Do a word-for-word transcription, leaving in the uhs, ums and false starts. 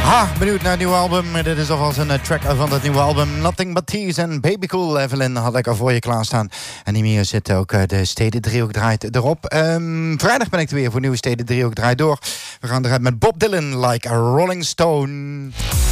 Ah, benieuwd naar het nieuwe album. Dit is alvast een track van het nieuwe album. Nothing But Thieves en Baby Cool. Evelyn had ik al voor je klaarstaan. En hier zit ook de Steden Driehoek draait erop. Um, vrijdag ben ik er weer voor nieuwe Steden Driehoek draait door. We gaan eruit met Bob Dylan, Like a Rolling Stone.